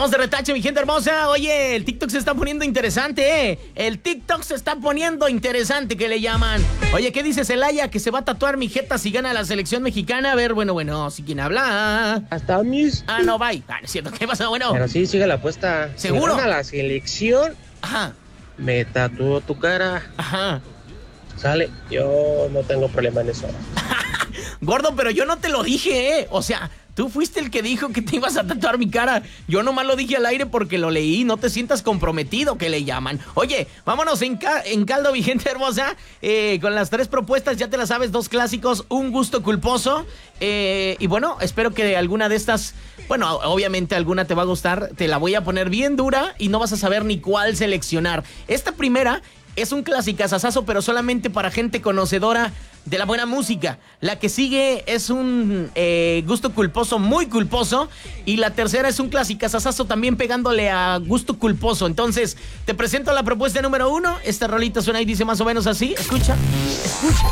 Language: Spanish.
Andamos de retache, mi gente hermosa. Oye, el TikTok se está poniendo interesante, ¿eh? El TikTok se está poniendo interesante, que le llaman. Oye, ¿qué dice Celaya? Que se va a tatuar mi jeta si gana la selección mexicana. A ver, bueno, si quién habla. Hasta mis... No, bye. No es cierto, ¿qué pasa? Bueno. Pero sí, sigue la apuesta. ¿Seguro? Si gana la selección, Ajá. me tatúo tu cara. Ajá. Sale, yo no tengo problema en eso. Gordo, pero yo no te lo dije, ¿eh? O sea, tú fuiste el que dijo que te ibas a tatuar mi cara. Yo nomás lo dije al aire porque lo leí. No te sientas comprometido, que le llaman. Oye, vámonos en caldo, mi gente hermosa. Con las 3 propuestas, ya te las sabes. 2 clásicos, un gusto culposo. Y bueno, espero que alguna de estas... Bueno, obviamente alguna te va a gustar. Te la voy a poner bien dura y no vas a saber ni cuál seleccionar. Esta primera es un clasicazazazo, pero solamente para gente conocedora de la buena música. La que sigue es un gusto culposo, muy culposo. Y la tercera es un clasicazazazo también pegándole a gusto culposo. Entonces, te presento la propuesta número 1. Esta rolita suena y dice más o menos así. Escucha.